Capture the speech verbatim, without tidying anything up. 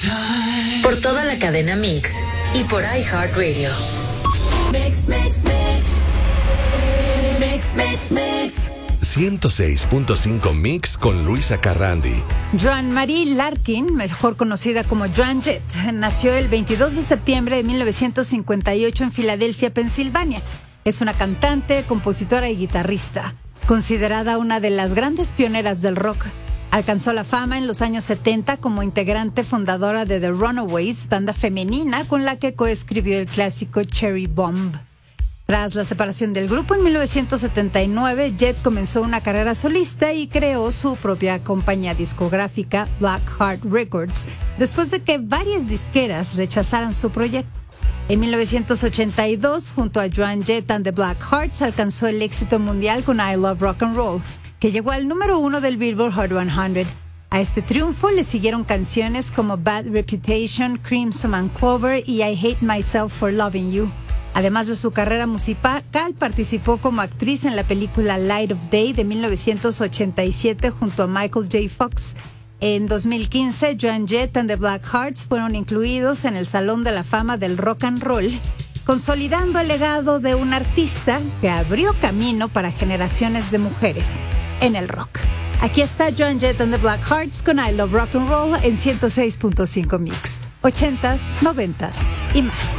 Por toda la cadena Mix y por iHeartRadio. Mix, mix, mix. Mix, mix, mix. ciento seis punto cinco Mix con Luisa Carrandi. Joan Marie Larkin, mejor conocida como Joan Jett, nació el veintidós de septiembre de mil novecientos cincuenta y ocho en Filadelfia, Pensilvania. Es una cantante, compositora y guitarrista, considerada una de las grandes pioneras del rock. Alcanzó la fama en los años setenta como integrante fundadora de The Runaways, banda femenina con la que coescribió el clásico Cherry Bomb. Tras la separación del grupo en mil novecientos setenta y nueve, Jett comenzó una carrera solista y creó su propia compañía discográfica, Black Heart Records, después de que varias disqueras rechazaran su proyecto. En mil novecientos ochenta y dos, junto a Joan Jett and the Black Hearts, alcanzó el éxito mundial con I Love Rock and Roll, que llegó al número uno del Billboard Hot cien. A este triunfo le siguieron canciones como Bad Reputation, Crimson and Clover y I Hate Myself for Loving You. Además de su carrera musical, participó como actriz en la película Light of Day de mil novecientos ochenta y siete junto a Michael J. Fox. En dos mil quince, Joan Jett and the Black Hearts fueron incluidos en el Salón de la Fama del Rock and Roll, consolidando el legado de un artista que abrió camino para generaciones de mujeres en el rock. Aquí está Joan Jett and the Black Hearts con I Love Rock and Roll en ciento seis punto cinco Mix. ochentas, noventas y más.